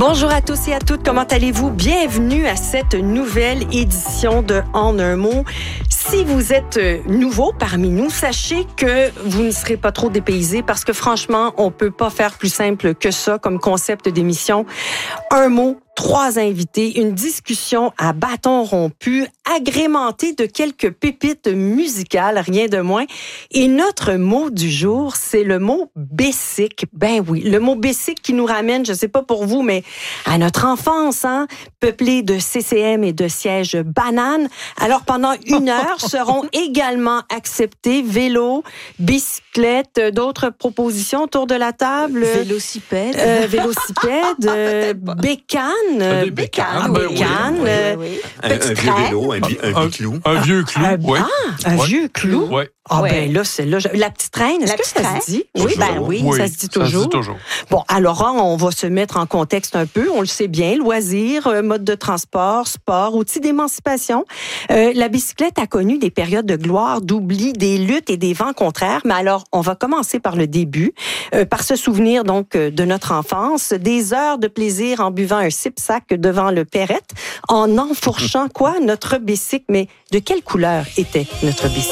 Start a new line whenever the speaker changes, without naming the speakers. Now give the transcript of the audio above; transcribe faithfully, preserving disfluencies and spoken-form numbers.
Bonjour à tous et à toutes, comment allez-vous? Bienvenue à cette nouvelle édition de En un mot. Si vous êtes nouveau parmi nous, sachez que vous ne serez pas trop dépaysés parce que franchement, on peut pas faire plus simple que ça comme concept d'émission. Un mot, trois invités, une discussion à bâton rompu, agrémentée de quelques pépites musicales, rien de moins. Et notre mot du jour, c'est le mot basic. Ben oui, le mot basic qui nous ramène, je sais pas pour vous, mais à notre enfance, hein, peuplée de C C M et de sièges bananes. Alors pendant une heure seront également acceptés vélo, bicyclette, d'autres propositions autour de la table.
Vélocipède.
Euh, vélocipède, euh, bécane.
Ah, des bécanes.
Ah,
Ben
bécane,
oui, oui,
euh,
oui, oui.
Un,
petite
un vieux
traîne.
vélo, un, bi- un
Un,
biclou.
un vieux clou,
Un,
oui.
ah, un
Ouais.
vieux clou.
Oui.
Ah
Ouais.
ben là, c'est là. La petite traîne, est-ce
La
que
petite
ça
traîne.
se dit?
Oui, ben
Toujours.
oui.
Oui,
Ça se dit
Ça se
toujours.
dit toujours.
Bon, alors, on va se mettre en contexte un peu. On le sait bien, loisirs, euh, mode de transport, sport, outils d'émancipation. Euh, la bicyclette a connu des périodes de gloire, d'oubli, des luttes et des vents contraires. Mais alors, on va commencer par le début, euh, par se souvenir donc euh, de notre enfance, des heures de plaisir en buvant un sip-sac devant le Perrette, en enfourchant quoi? Notre bicycle. Mais de quelle couleur était notre bicycle?